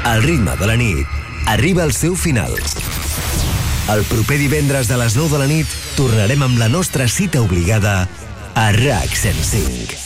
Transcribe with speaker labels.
Speaker 1: El ritme de la nit arriba al seu final. El proper divendres de les 9 de la nit tornarem amb la nostra cita obligada a RAC 105.